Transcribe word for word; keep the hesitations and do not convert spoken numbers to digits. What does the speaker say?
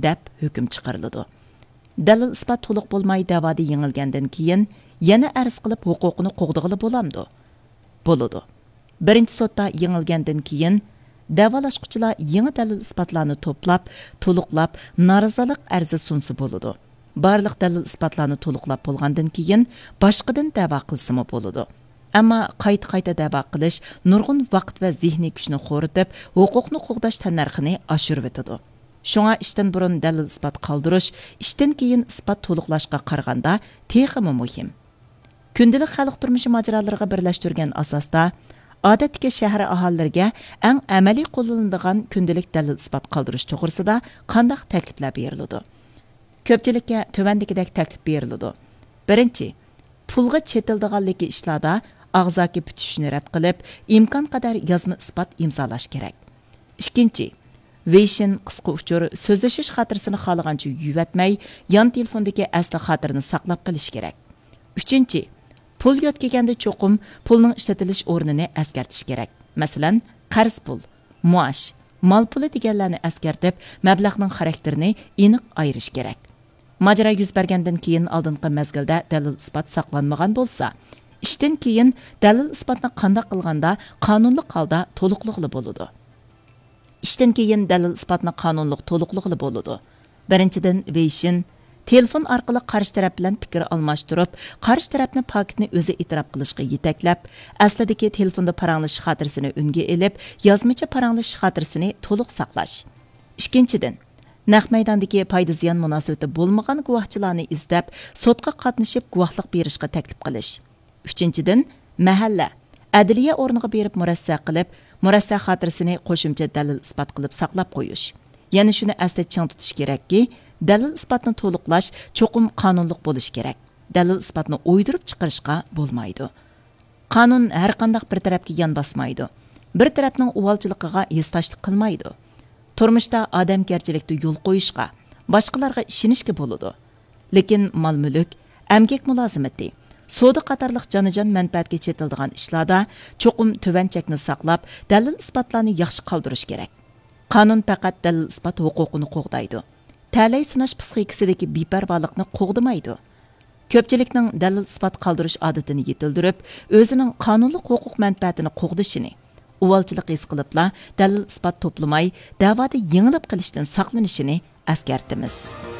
deb hukm chiqariladi. Dalil isbot to'liq bo'lmay da'voda yengilgandan keyin yana arz qilib huquqini qo'g'dig'ili bo'lamdi. Bo'ladi. Birinchi sotda yengilgandan keyin davolashquchilar yangi dalil isbotlarni to'plab, to'liqlab, norozilik arzi sunsa bo'ladi. Barliq dalil isbotlarni to'liqlab bo'lgandan keyin boshqadan da'vo qilsimi bo'ladi. Ammo qayta-qayta da'vo qilish nurg'un vaqt va zehniy kuchni xo'ritib, huquqni qo'g'dash tannarxini oshirib o'tadi. Shunga ishdan burun dalil isbot qoldirish, ishdan keyin isbot to'liqlashga qaraganda texmi muhim. Kundalik xalq turmushi mojarolariga birlashtirgan asosda odatdagi shahar aholilariga eng amaliy qo'llaniladigan kundalik dalil isbot qoldirish to'g'risida qanday takliflar beriladi? Ko'pchilikka tövandagidek taklif beriladi. Birinchi, pulga chetildiganligi ishlarda og'zaki putishni rad qilib, imkon qadar yozma isbot imzolash kerak. Ikkinchi, Weixin qisqa uchur so'zlashish xotirasini xohlagancha yuvatmay, yon telefondagi asli xotirini saqlab qilish kerak. Uchinchi, pul yotkaganda cho'qim pulning ishlatilish o'rnini eskartish kerak. Masalan, qarz pul, muosh, mol puli deganlarni eskartib, mablag'ning xarakterini aniq ayirish kerak. Majra yuz bergandan keyin oldingi mezgilda dalil isbot saqlanmagan bo'lsa, ishdan keyin dalil isbotni qanday qilganda qonunli holda to'liqliqli bo'ladi. Ishdan keyin dalil isbotni qonunli to'liqliqli bo'ladi. Birinchidan, Weixin telefon orqali qarshi taraf bilan fikr almashtirib, qarshi tarafni paketni o'zi e'tirof qilishga yetaklab, aslidagi telefonda paranglish xotirasini unga elib, yozmacha paranglish xotirasini to'liq saqlash. Ikkinchidan, naq maydondagi foyda ziyon munosabati bo'lmagan guvohchilarni izlab, sudga qatnashib guvohlik berishga taklif qilish. Uchinchidan, mahalla, adliya o'rniga berib murassa qilib, murassa xotirasini qo'shimcha dalil isbot qilib saqlab qo'yish. Yana shuni asli chang tutish kerakki, dalil isbotni to'liqlash cho'qim qonunliq bo'lish kerak. Dalil isbotni o'ydirib chiqarishga bo'lmaydi. Qonun har qanday bir tarafga yon bosmaydi. Bir tarafning uvalchiligiga yestashlik qilmaydi. Turmushda odamgarchilikda yo'l qo'yishga, boshqalarga ishonishga bo'ladi. Lekin mol-mulk, amgak mulozimati, savdo qatorliq jonajon manfaatga chetiladigan ishlarda cho'qim tuvanchakni saqlab, dalil isbotlarni yaxshi qoldirish kerak. Qonun faqat dalil isbot huquqini qo'g'daydi. Ta'lay sinash psixikasidagi beparvolikni qo'g'dimaydi. Ko'pchilikning dalil isbot qoldirish odatini yetildirib, o'zining qonunli huquq manfaatini qo'g'dishini, uvalchilik his qilibla dalil isbot to'plamay, da'voda yengilib qilishdan saqlanishini eskartimiz.